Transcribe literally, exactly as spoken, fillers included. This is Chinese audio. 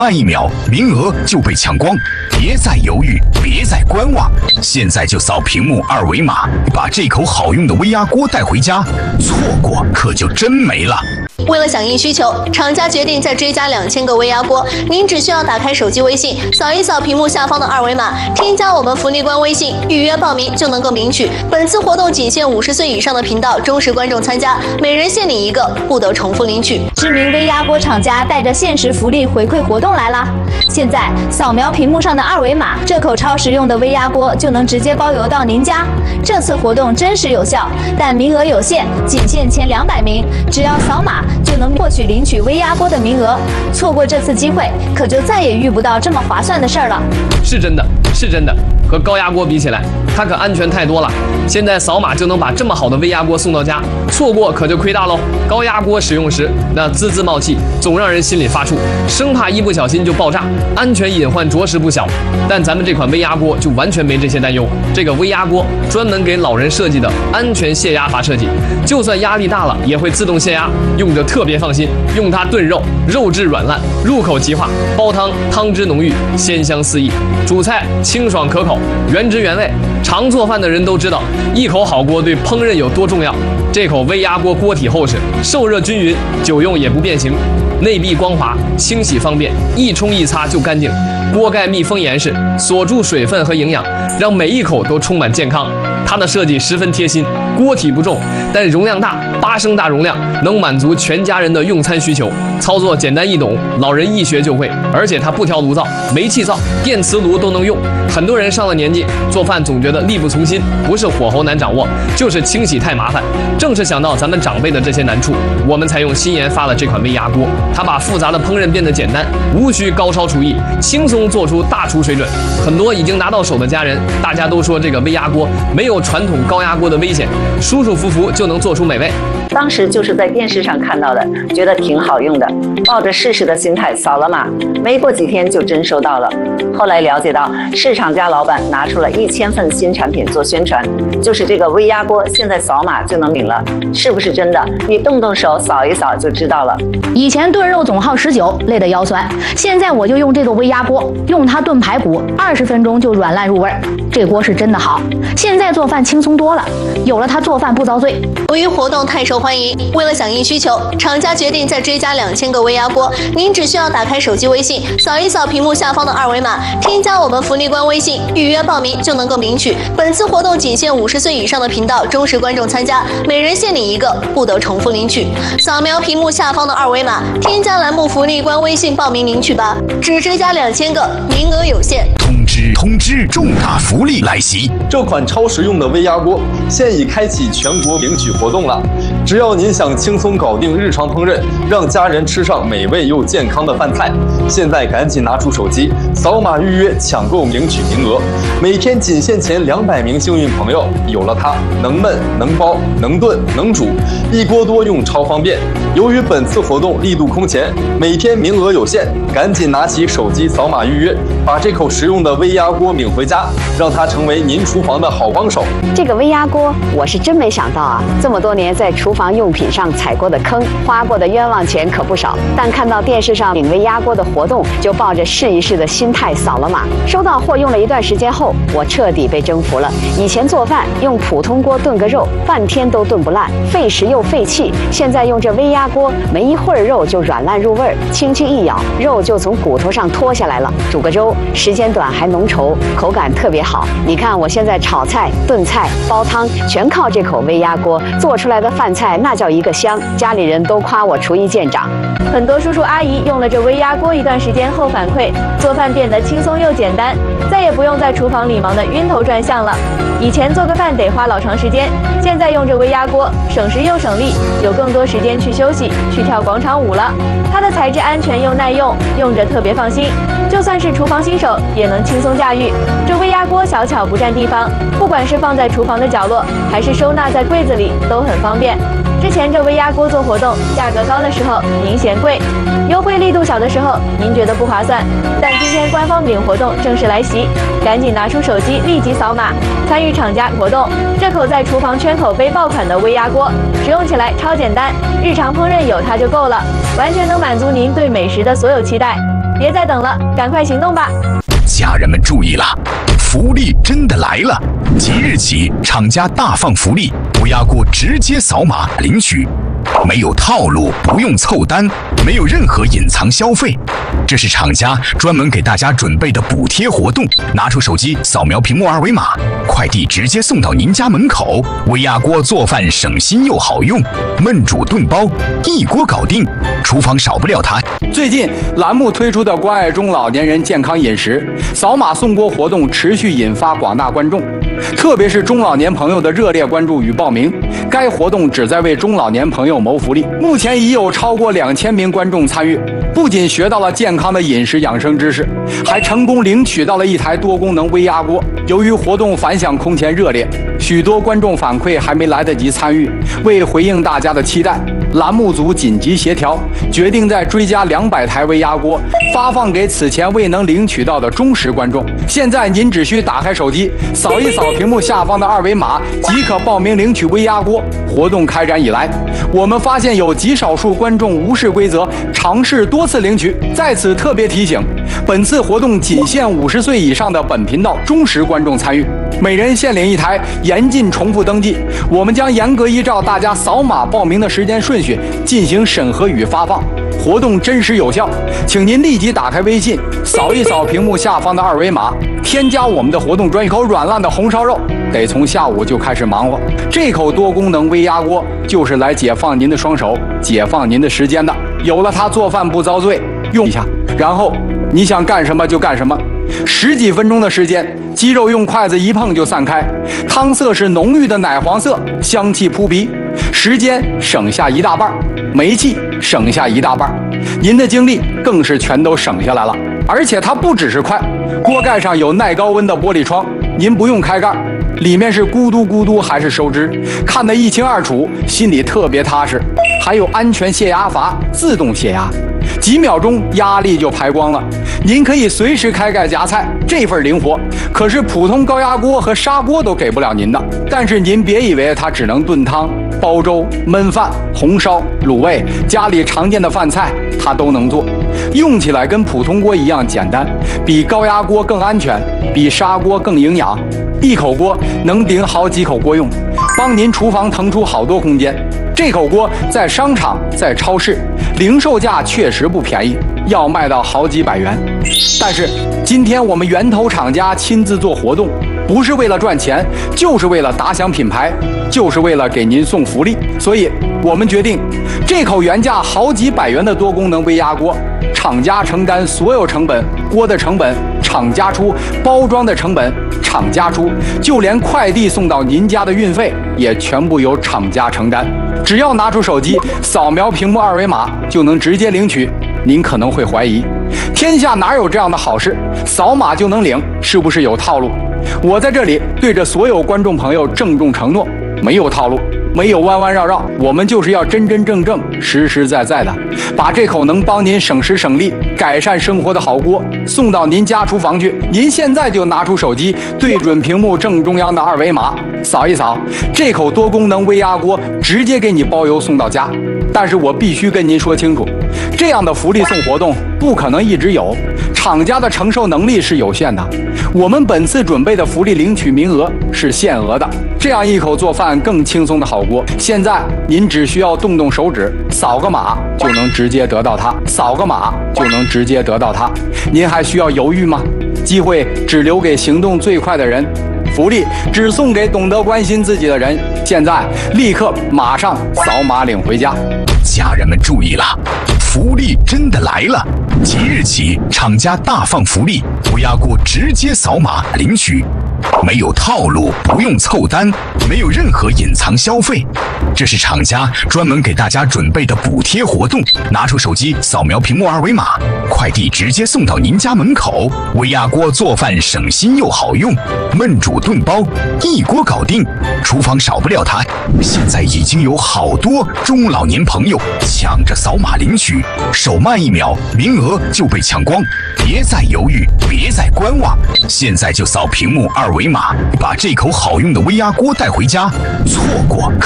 按一秒，名额就被抢光，别再犹豫，别再观望，现在就扫屏幕二维码，把这口好用的微压锅带回家，错过可就真没了。 为了响应需求，厂家决定再追加两千个微压锅。您只需要打开手机微信，扫一扫屏幕下方的二维码，添加我们福利官微信，预约报名就能够领取。本次活动仅限五十岁以上的频道忠实观众参加，每人限领一个，不得重复领取。 知名微压锅厂家带着限时福利回馈活动来啦！现在扫描屏幕上的二维码，这口超实用的微压锅就能直接包邮到您家。这次活动真实有效，但名额有限，仅限前两百名，只要扫码就能获取领取微压锅的名额，错过这次机会，可就再也遇不到这么划算的事儿了。 是真的，是真的，和高压锅比起来，它可安全太多了。现在扫码就能把这么好的微压锅送到家，错过可就亏大喽。高压锅使用时，那滋滋冒气，总让人心里发怵，生怕一不小心就爆炸，安全隐患着实不小。但咱们这款微压锅就完全没这些担忧。这个微压锅专门给老人设计的安全泄压阀设计，就算压力大了也会自动泄压，用着特别放心。用它炖肉，肉质软烂，入口即化；煲汤，汤汁浓郁，鲜香四溢；煮菜清爽可口，原汁原味。常做饭的人都知道，一口好锅对烹饪有多重要。这口微压锅锅体厚实，受热均匀，久用也不变形，内壁光滑，清洗方便，一冲一擦就干净。锅盖密封严实，锁住水分和营养，让每一口都充满健康。它的设计十分贴心，锅体不重，但容量大，八升大容量，能满足全家人的用餐需求。操作简单易懂，老人一学就会。而且它不调炉灶，煤气灶、电磁炉都能用。很多人上了年纪，做饭总觉得力不从心，不是火候难掌握，就是清洗太麻烦。正是想到咱们长辈的这些难处，我们才用心研发了这款微压锅。它把复杂的烹饪变得简单，无需高烧厨艺，轻松做出大厨水准。很多已经拿到手的家人，大家都说这个微压锅没有传统高压锅的危险，舒舒服服就能做出美味。 当时就是在电视上看到的，觉得挺好用的，抱着试试的心态扫了码，没过几天就真收到了。后来了解到，市场家老板拿出了一千份新产品做宣传，就是这个微压锅，现在扫码就能领了，是不是真的？你动动手扫一扫就知道了。 以前炖肉总耗十九，累得腰酸，现在我就用这个微压锅，用它炖排骨，二十分钟就软烂入味儿。这锅是真的好，现在做饭轻松多了，有了它做饭不遭罪。 由于活动太受欢迎，为了响应需求，厂家决定再追加两千个微压锅。您只需要打开手机微信，扫一扫屏幕下方的二维码，添加我们福利官微信，预约报名就能够领取。本次活动仅限五十岁以上的频道忠实观众参加，每人限领一个，不得重复领取。扫描屏幕下方的二维码，添加栏目福利官微信报名领取吧。只追加两千个，名额有限。 通知通知，重大福利来袭！ 这款超实用的微压锅现已开启全国领取活动了。只要您想轻松搞定日常烹饪，让家人吃上美味又健康的饭菜，现在赶紧拿出手机，扫码预约抢购领取名额。每天仅限前两百名幸运朋友，有了它，能焖能包能炖能煮，一锅多用超方便。由于本次活动力度空前，每天名额有限，赶紧拿起手机扫码预约，把这口实用的微压锅领回家，让它成为您厨房的好帮手。 这个微压锅，我是真没想到啊，这么多年在厨房用品上踩过的坑，花过的冤枉钱可不少。但看到电视上领微压锅的活动，就抱着试一试的心态扫了码。收到货用了一段时间后，我彻底被征服了。以前做饭用普通锅炖个肉，半天都炖不烂，费时又费气。现在用这微压锅，没一会儿肉就软烂入味儿，轻轻一咬，肉就从骨头上脱下来了。煮个粥，时间短还浓稠，口感特别好。你看我现在炒菜、炖菜、煲汤，全靠这口微压锅做出来的饭菜，那叫一个香，家里人都夸我厨艺见长。 很多叔叔阿姨用了这微压锅一段时间后反馈，做饭变得轻松又简单，再也不用在厨房里忙得晕头转向了。以前做个饭得花老长时间，现在用这微压锅，省时又省力，有更多时间去休息、去跳广场舞了。它的材质安全又耐用，用着特别放心，就算是厨房新手也能轻松驾驭。这微压锅小巧不占地方，不管是放在厨房的角落，还是收纳在柜子里，都很方便。之前这微压锅做活动，价格高的时候您嫌贵，优惠力度小的时候您觉得不划算，但今天官方领活动正式来袭，赶紧拿出手机立即扫码参与厂家活动。这口在厨房圈口杯爆款的微压锅，使用起来超简单，日常烹饪有它就够了，完全能满足您对美食的所有期待。 别再等了，赶快行动吧！ 家人们注意了，福利真的来了！即日起，厂家大放福利，微压锅直接扫码领取，没有套路，不用凑单，没有任何隐藏消费。这是厂家专门给大家准备的补贴活动，拿出手机扫描屏幕二维码，快递直接送到您家门口。微压锅做饭省心又好用，焖煮炖煲一锅搞定，厨房少不了它。 最近栏目推出的关爱中老年人健康饮食扫码送锅活动持续引发广大观众，特别是中老年朋友的热烈关注与报名。该活动旨在为中老年朋友谋福利，目前已有超过两千名观众参与，不仅学到了健康的饮食养生知识，还成功领取到了一台多功能微压锅。由于活动反响空前热烈，许多观众反馈还没来得及参与。为回应大家的期待，栏目组紧急协调，决定再追加两百台微压锅，发放给此前未能领取到的忠实观众。现在您只需打开手机，扫一扫屏幕下方的二维码，即可报名领取微压锅。活动开展以来，我们发现有极少数观众无视规则，尝试多次领取。在此特别提醒，本次活动仅限五十岁以上的本频道忠实观众参与，每人限领一台，严禁重复登记。我们将严格依照大家扫码报名的时间顺序进行审核与发放。活动真实有效，请您立即打开微信，扫一扫屏幕下方的二维码，添加我们的活动专区。口软烂的红烧肉得从下午就开始忙活，这口多功能微压锅就是来解放您的双手，解放您的时间的。有了它，做饭不遭罪。用一下，然后你想干什么就干什么。十几分钟的时间，鸡肉用筷子一碰就散开，汤色是浓郁的奶黄色，香气扑鼻，时间省下一大半，煤气省下一大半，您的精力更是全都省下来了。而且它不只是快，锅盖上有耐高温的玻璃窗，您不用开盖，里面是咕嘟咕嘟还是收汁，看得一清二楚，心里特别踏实。还有安全泄压阀，自动泄压，几秒钟压力就排光了。您可以随时开盖夹菜，这份灵活可是普通高压锅和砂锅都给不了您的。但是您别以为它只能炖汤、煲粥、焖饭、红烧、卤味，家里常见的饭菜它都能做，用起来跟普通锅一样简单，比高压锅更安全，比砂锅更营养。一口锅能顶好几口锅用，帮您厨房腾出好多空间。这口锅在商场、在超市，零售价确实不便宜，要卖到好几百元。但是今天我们源头厂家亲自做活动，不是为了赚钱，就是为了打响品牌，就是为了给您送福利。所以我们决定，这口原价好几百元的多功能微压锅，厂家承担所有成本，锅的成本厂家出，包装的成本厂家出，就连快递送到您家的运费也全部由厂家承担。只要拿出手机扫描屏幕二维码就能直接领取。您可能会怀疑，天下哪有这样的好事？扫码就能领，是不是有套路？我在这里对着所有观众朋友郑重承诺，没有套路，没有弯弯绕绕，我们就是要真真正正、实实在在的把这口能帮您省时省力、改善生活的好锅送到您家厨房去。您现在就拿出手机，对准屏幕正中央的二维码，扫一扫，这口多功能微压锅直接给你包邮送到家。但是我必须跟您说清楚，这样的福利送活动不可能一直有，厂家的承受能力是有限的。我们本次准备的福利领取名额是限额的，这样一口做饭更轻松的好锅，现在您只需要动动手指，扫个码就能直接得到它，扫个码就能直接得到它。您还需要犹豫吗？机会只留给行动最快的人，福利只送给懂得关心自己的人。现在立刻马上扫码领回家。 家人们注意了，福利真的来了！即日起，厂家大放福利，微压锅直接扫码领取，没有套路，不用凑单，没有任何隐藏消费。这是厂家专门给大家准备的补贴活动，拿出手机扫描屏幕二维码，快递直接送到您家门口。微压锅做饭省心又好用，焖煮炖煲一锅搞定，厨房少不了它。现在已经有好多中老年朋友抢着扫码领取，手慢一秒，名额就被抢光。别再犹豫，别再观望，现在就扫屏幕二维码，把这口好用的微压锅带回家。错过